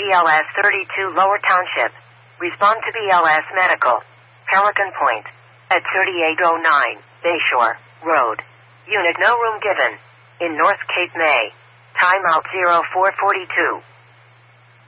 BLS 32 Lower Township. Respond to BLS Medical. Pelican Point. At 3809 Bayshore Road. Unit no room given. In North Cape May. Timeout 0442.